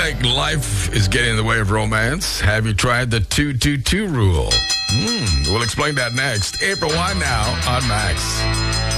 like life is getting in the way of romance? Have you tried the 2-2-2 rule? We'll explain that next. April 1 now on Max.